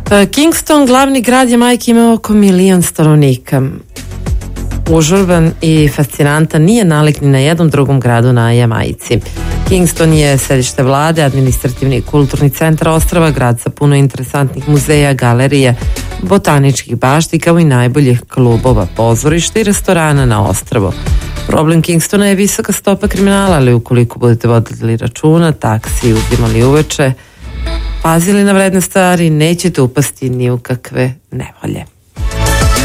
Kingston, glavni grad Jamajke, ima oko 1 milion stanovnika. Užurban i fascinantan, nije nalik ni na jednom drugom gradu na Jamajci. Kingston je sedište vlade, administrativni i kulturni centar ostrva, grad sa puno interesantnih muzeja, galerija, botaničkih bašti kao i najboljih klubova, pozorišta i restorana na ostrvu. Problem Kingstona je visoka stopa kriminala, ali ukoliko budete vodili računa, taksi uzimali uveče, pazili na vredne stvari, nećete upasti ni u kakve nevolje.